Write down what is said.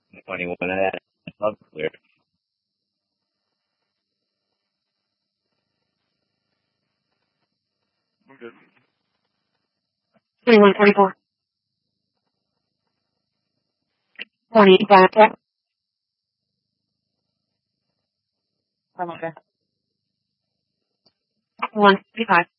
21 of that. Love clear. I'm good. 2144. 25. I'm okay. 135.